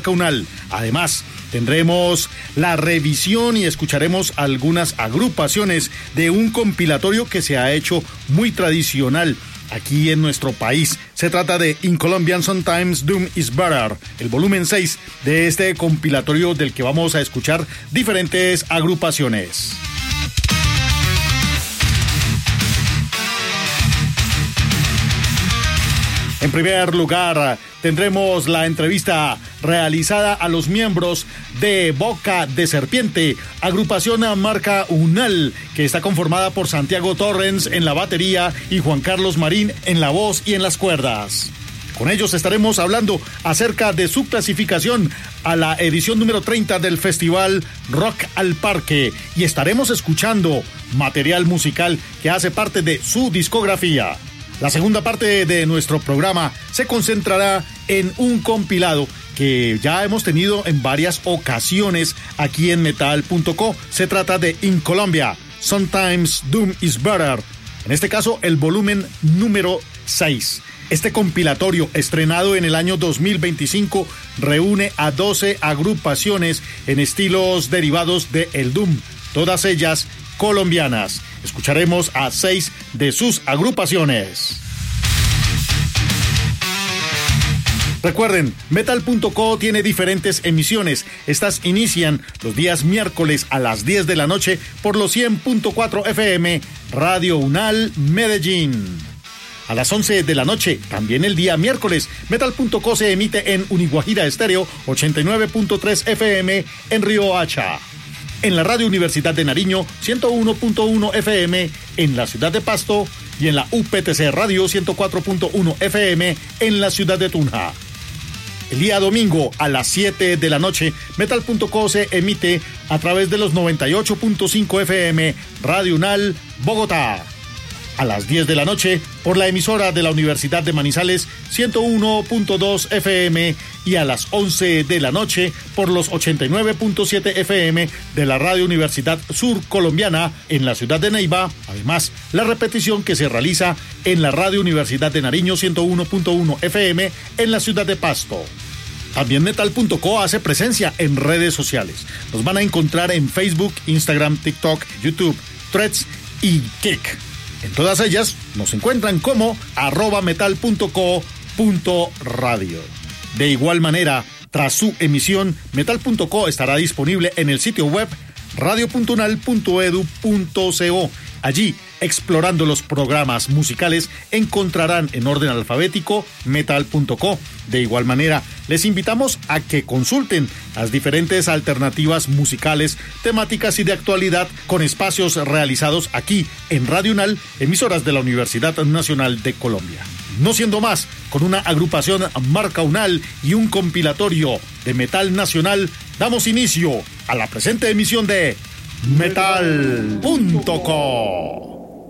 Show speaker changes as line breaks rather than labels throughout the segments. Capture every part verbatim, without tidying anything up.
Marca Unal. Además, tendremos la revisión y escucharemos algunas agrupaciones de un compilatorio que se ha hecho muy tradicional aquí en nuestro país. Se trata de In Colombian Sometimes Doom is Better, el volumen seis de este compilatorio del que vamos a escuchar diferentes agrupaciones. En primer lugar, tendremos la entrevista realizada a los miembros de Boca de Serpiente, agrupación Marca Unal, que está conformada por Santiago Torrens en la batería y Juan Carlos Marín en la voz y en las cuerdas. Con ellos estaremos hablando acerca de su clasificación a la edición número treinta del Festival Rock al Parque y estaremos escuchando material musical que hace parte de su discografía. La segunda parte de nuestro programa se concentrará en un compilado que ya hemos tenido en varias ocasiones aquí en metal punto co. Se trata de In Colombia, Sometimes Doom is Better. En este caso, el volumen número seis. Este compilatorio, estrenado en el año dos mil veinticinco, reúne a doce agrupaciones en estilos derivados de el Doom, todas ellas colombianas. Escucharemos a seis de sus agrupaciones. Recuerden, metal punto co tiene diferentes emisiones. Estas inician los días miércoles a las diez de la noche por los cien punto cuatro F M, Radio Unal Medellín. A las once de la noche, también el día miércoles, metal punto co se emite en Uniguajira Estéreo ochenta y nueve punto tres F M en Riohacha. En la Radio Universidad de Nariño, ciento uno punto uno F M en la ciudad de Pasto y en la U P T C Radio ciento cuatro punto uno F M en la ciudad de Tunja. El día domingo a las siete de la noche, metal punto co se emite a través de los noventa y ocho punto cinco F M Radio Unal Bogotá. A las diez de la noche, por la emisora de la Universidad de Manizales, ciento uno punto dos F M, y a las once de la noche, por los ochenta y nueve punto siete F M de la Radio Universidad Sur Colombiana en la ciudad de Neiva. Además, la repetición que se realiza en la Radio Universidad de Nariño, ciento uno punto uno F M en la ciudad de Pasto. También metal punto co hace presencia en redes sociales. Nos van a encontrar en Facebook, Instagram, TikTok, YouTube, Threads y Kick. En todas ellas nos encuentran como arroba metal punto co punto radio. De igual manera, tras su emisión, metal punto co estará disponible en el sitio web radio punto unal punto edu punto co. Allí, explorando los programas musicales, encontrarán en orden alfabético metal punto co. De igual manera, les invitamos a que consulten las diferentes alternativas musicales, temáticas y de actualidad con espacios realizados aquí en Radio Unal, emisoras de la Universidad Nacional de Colombia. No siendo más, con una agrupación Marca Unal y un compilatorio de metal nacional, damos inicio a la presente emisión de metal punto co.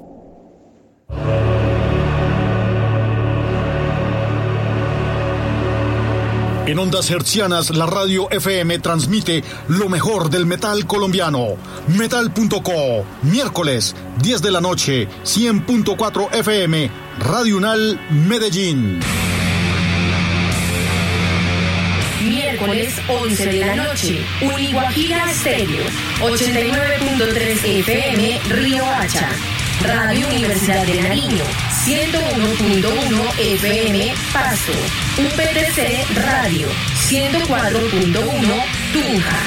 En ondas hertzianas, la radio F M transmite lo mejor del metal colombiano. metal punto co, miércoles, diez de la noche, cien punto cuatro F M, Radio Unal Medellín.
Miércoles, once de la noche, Uniguajira Estéreo, ochenta y nueve punto tres F M, Riohacha. Radio Universidad de Nariño, ciento uno punto uno F M, Pasto. U P T C Radio, ciento cuatro punto uno, Tunja.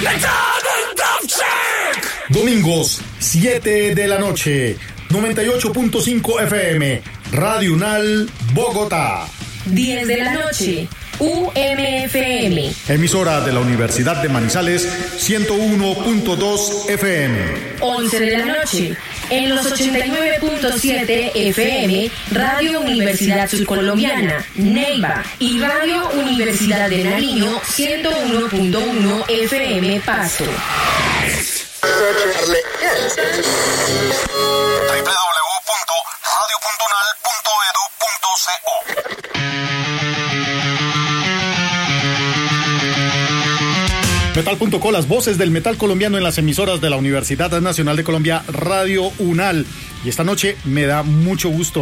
Domingos, siete de la noche, noventa y ocho punto cinco F M, Radio Unal Bogotá.
diez de la noche, U M F M.
Emisora de la Universidad de Manizales, ciento uno punto dos F M.
once de la noche, en los ochenta y nueve punto siete F M, Radio Universidad Subcolombiana, Neiva, y Radio Universidad de Nariño, ciento uno punto uno F M, Pasto.
doble u doble u doble u punto radio punto unal punto edu punto co.
metal punto co, las voces del metal colombiano en las emisoras de la Universidad Nacional de Colombia, Radio Unal. Y esta noche me da mucho gusto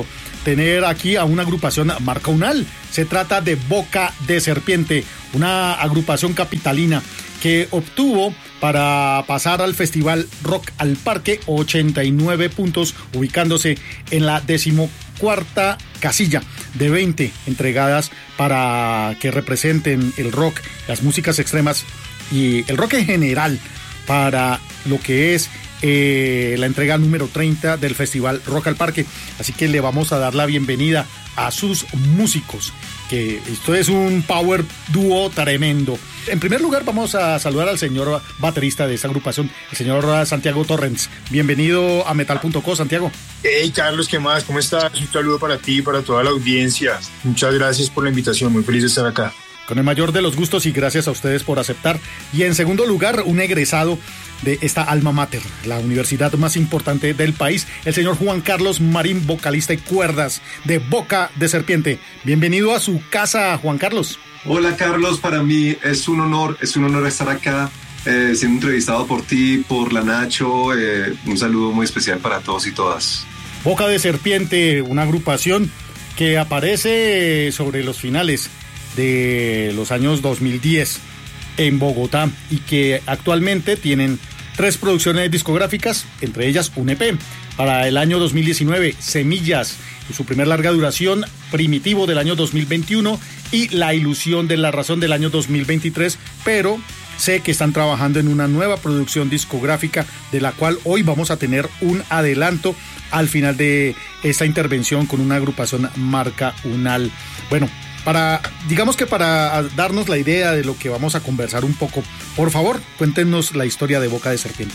tener aquí a una agrupación marca Unal. Se trata de Boca de Serpiente, una agrupación capitalina que obtuvo para pasar al festival Rock al Parque ochenta y nueve puntos, ubicándose en la decimocuarta casilla de veinte entregadas para que representen el rock, las músicas extremas y el rock en general para lo que es eh, la entrega número treinta del festival Rock al Parque. Así que le vamos a dar la bienvenida a sus músicos, que esto es un power dúo tremendo. En primer lugar vamos a saludar al señor baterista de esta agrupación, el señor Santiago Torrens. Bienvenido a metal punto co, Santiago.
Hey Carlos, ¿qué más? ¿Cómo estás? Un saludo para ti y para toda la audiencia. Muchas gracias por la invitación, muy feliz de estar acá.
Con el mayor de los gustos y gracias a ustedes por aceptar. Y en segundo lugar, un egresado de esta alma mater, la universidad más importante del país, el señor Juan Carlos Marín, vocalista y cuerdas de Boca de Serpiente. Bienvenido a su casa, Juan Carlos.
Hola Carlos, para mí es un honor, es un honor estar acá eh, siendo entrevistado por ti, por la Nacho. Eh, un saludo muy especial para todos y todas.
Boca de Serpiente, una agrupación que aparece sobre los finales de los años dos mil diez en Bogotá y que actualmente tienen tres producciones discográficas, entre ellas un E P. Para el año dos mil diecinueve, Semillas, y su primer larga duración, Primitivo, del año dos mil veintiuno, y La Ilusión de la Razón, del año dos mil veintitrés, pero sé que están trabajando en una nueva producción discográfica de la cual hoy vamos a tener un adelanto al final de esta intervención con una agrupación marca Unal. Bueno, para, digamos que para darnos la idea de lo que vamos a conversar un poco, por favor, cuéntenos la historia de Boca de Serpiente.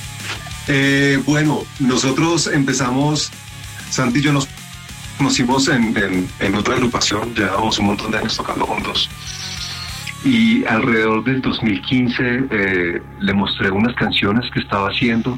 Eh, bueno, nosotros empezamos, Santi y yo nos conocimos en, en, en otra agrupación, llevamos un montón de años tocando juntos. Y alrededor del dos mil quince eh, le mostré unas canciones que estaba haciendo.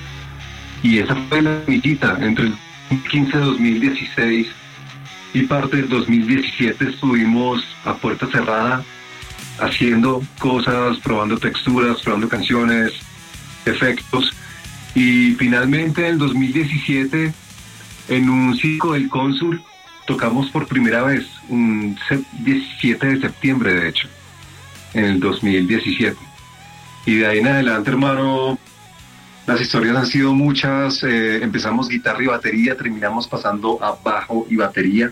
Y esa fue la amiguita. Entre el dos mil quince y dos mil dieciséis y parte del dos mil diecisiete estuvimos a puerta cerrada haciendo cosas, probando texturas, probando canciones, efectos. Y finalmente en el dos mil diecisiete, en un circo del Cónsul, tocamos por primera vez, un diecisiete de septiembre de hecho, en el dos mil diecisiete. Y de ahí en adelante, hermano, las historias han sido muchas. Eh, empezamos guitarra y batería, terminamos pasando a bajo y batería.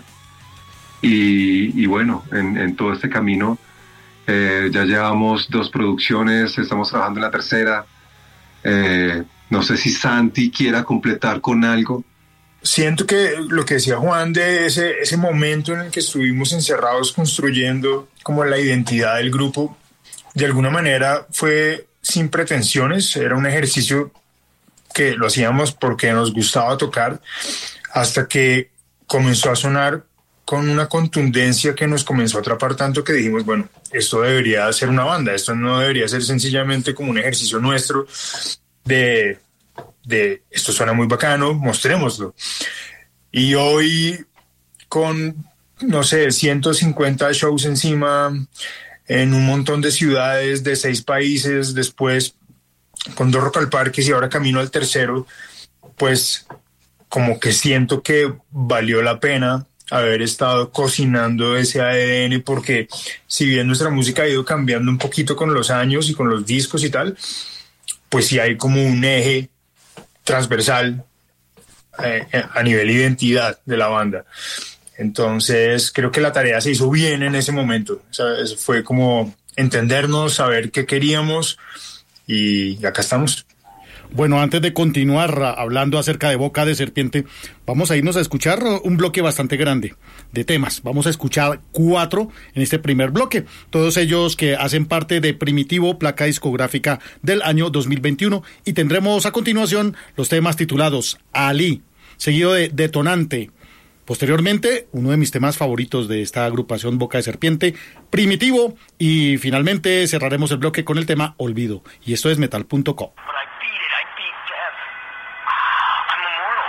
Y, y bueno, en, en todo este camino eh, ya llevamos dos producciones, estamos trabajando en la tercera. Eh, no sé si Santi quiera completar con algo.
Siento que lo que decía Juan de ese, ese momento en el que estuvimos encerrados construyendo como la identidad del grupo, de alguna manera fue sin pretensiones, era un ejercicio que lo hacíamos porque nos gustaba tocar, hasta que comenzó a sonar con una contundencia que nos comenzó a atrapar tanto que dijimos, bueno, esto debería ser una banda, esto no debería ser sencillamente como un ejercicio nuestro de, de esto suena muy bacano, mostrémoslo. Y hoy con, no sé, ciento cincuenta shows encima, en un montón de ciudades de seis países, después con dos Rock al Parque y ahora camino al tercero, pues como que siento que valió la pena haber estado cocinando ese A D N, porque si bien nuestra música ha ido cambiando un poquito con los años y con los discos y tal, pues sí hay como un eje transversal eh, a nivel identidad de la banda. Entonces creo que la tarea se hizo bien en ese momento. O sea, fue como entendernos, saber qué queríamos y acá estamos.
Bueno, antes de continuar hablando acerca de Boca de Serpiente, vamos a irnos a escuchar un bloque bastante grande de temas. Vamos a escuchar cuatro en este primer bloque, todos ellos que hacen parte de Primitivo, placa discográfica del año dos mil veintiuno, y tendremos a continuación los temas titulados Ali, seguido de Detonante. Posteriormente, uno de mis temas favoritos de esta agrupación Boca de Serpiente, Primitivo, y finalmente cerraremos el bloque con el tema Olvido. Y esto es metal punto co.